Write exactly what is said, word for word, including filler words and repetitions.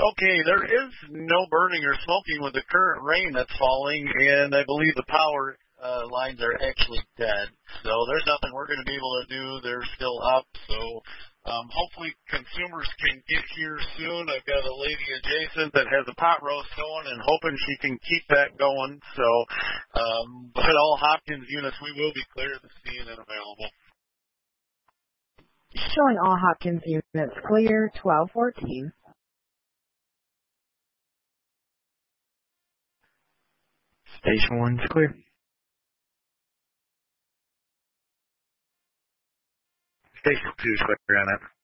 Okay, there is no burning or smoking with the current rain that's falling, and I believe the power uh, lines are actually dead. So there's nothing we're going to be able to do. They're still up, so um, hopefully consumers can get here soon. I've got a lady adjacent that has a pot roast going and hoping she can keep that going. So, um, but all Hopkins units, we will be clear this scene and available. Showing all Hopkins units clear, twelve fourteen. Station one's clear. Station two's clear on that.